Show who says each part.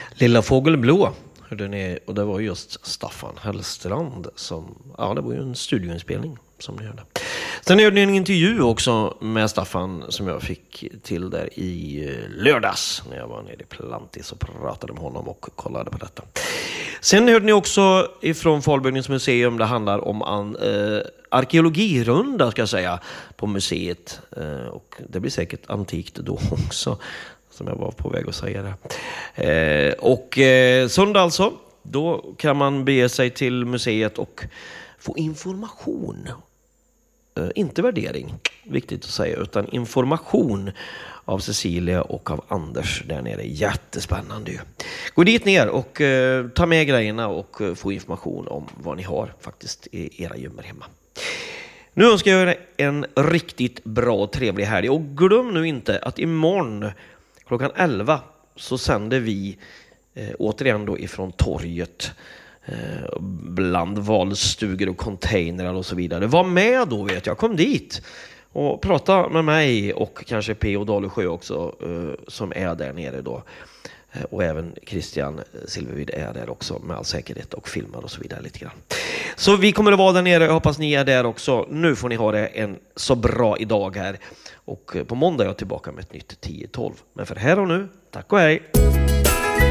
Speaker 1: Lilla Fågelblå hörde ni, och det var just Staffan Hellstrand som, ja, det var ju en studioinspelning som ni hörde. Sen hörde ni en intervju också med Staffan som jag fick till där i lördags när jag var nere i Plantis och pratade med honom och kollade på detta. Sen hörde ni också ifrån Falbygdens museum, det handlar om arkeologirunda ska jag säga på museet, och det blir säkert antikt då också, som jag var på väg att säga det. Och söndag alltså, då kan man bege sig till museet och få information. Inte värdering, viktigt att säga, utan information av Cecilia och av Anders där nere. Jättespännande ju. Gå dit ner och ta med grejerna och få information om vad ni har faktiskt i era gömmor hemma. Nu önskar jag er en riktigt bra och trevlig helg. Och glöm nu inte att imorgon klockan 11 så sänder vi återigen då ifrån torget, bland valstugor och containrar och så vidare. Var med då, vet jag. Kom dit och prata med mig och kanske P.O. Dalesjö också, som är där nere då. Och även Christian Silvervid är där också med all säkerhet och filmar och så vidare lite grann. Så vi kommer att vara där nere. Jag hoppas ni är där också. Nu får ni ha det en så bra idag här. Och på måndag är jag tillbaka med ett nytt 10-12. Men för här och nu, tack och hej!